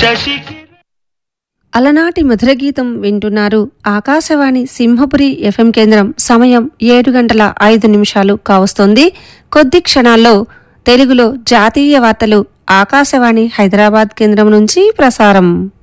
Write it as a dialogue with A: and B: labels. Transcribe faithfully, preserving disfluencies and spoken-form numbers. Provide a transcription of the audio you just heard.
A: అలనాటి మధుర గీతం వింటున్నారు. ఆకాశవాణి సింహపురి ఎఫ్ఎం కేంద్రం. సమయం ఏడు గంటల ఐదు నిమిషాలు కావస్తోంది. కొద్ది క్షణాల్లో తెలుగులో జాతీయ వార్తలు ఆకాశవాణి హైదరాబాద్ కేంద్రం నుంచి ప్రసారం.